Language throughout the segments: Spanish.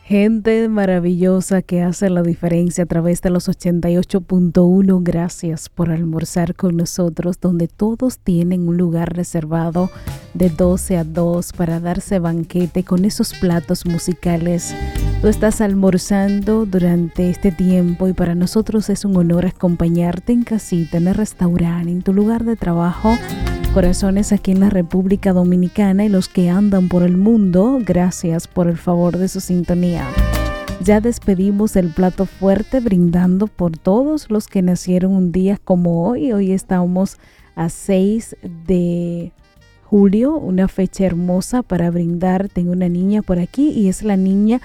Gente maravillosa que hace la diferencia a través de los 88.1. Gracias por almorzar con nosotros, donde todos tienen un lugar reservado de 12 a 2 para darse banquete con esos platos musicales. Tú estás almorzando durante este tiempo y para nosotros es un honor acompañarte en casita, en el restaurante, en tu lugar de trabajo. Corazones aquí en la República Dominicana y los que andan por el mundo, gracias por el favor de su sintonía. Ya despedimos el plato fuerte brindando por todos los que nacieron un día como hoy. Hoy estamos a 6 de julio, una fecha hermosa para brindar. Tengo una niña por aquí y es la niña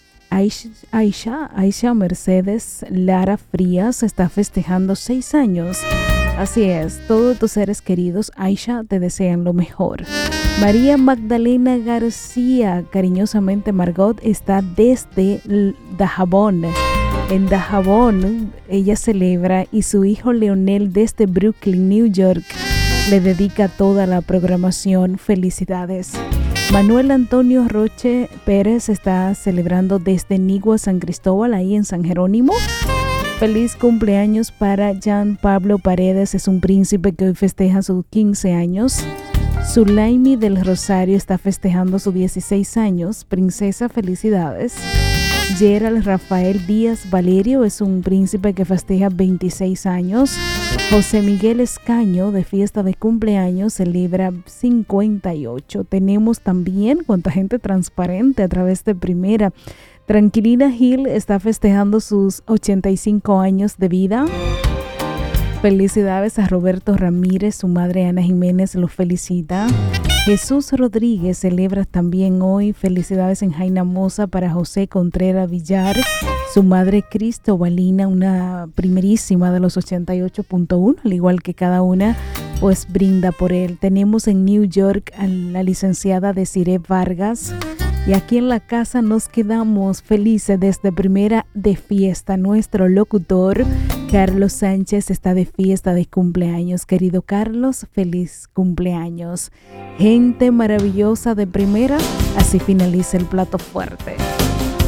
Aisha Mercedes Lara Frías. Está festejando 6 años. Así es, todos tus seres queridos, Aisha, te desean lo mejor. María Magdalena García, cariñosamente Margot, está desde Dajabón. En Dajabón, ella celebra y su hijo Leonel desde Brooklyn, New York, le dedica toda la programación. Felicidades. Manuel Antonio Roche Pérez está celebrando desde Nigua, San Cristóbal, ahí en San Jerónimo. Feliz cumpleaños para Jean Pablo Paredes, es un príncipe que hoy festeja sus 15 años. Zulaimi del Rosario está festejando sus 16 años. Princesa, felicidades. Gerald Rafael Díaz Valerio es un príncipe que festeja 26 años. José Miguel Escaño, de fiesta de cumpleaños, celebra 58. Tenemos también cuánta gente transparente a través de Primera. Tranquilina Gil está festejando sus 85 años de vida. Felicidades a Roberto Ramírez, su madre Ana Jiménez lo felicita. Jesús Rodríguez celebra también hoy. Felicidades en Jaina Moza para José Contreras Villar, su madre Cristobalina, una primerísima de los 88.1, al igual que cada una, pues brinda por él. Tenemos en New York a la licenciada Desiree Vargas. Y aquí en la casa nos quedamos felices desde Primera de fiesta. Nuestro locutor Carlos Sánchez está de fiesta de cumpleaños. Querido Carlos, feliz cumpleaños. Gente maravillosa de Primera, así finaliza el plato fuerte.